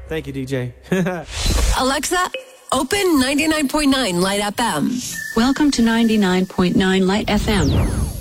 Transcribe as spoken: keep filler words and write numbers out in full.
Thank you, D J. Alexa, open ninety-nine point nine Light F M. Welcome to ninety-nine point nine Light F M.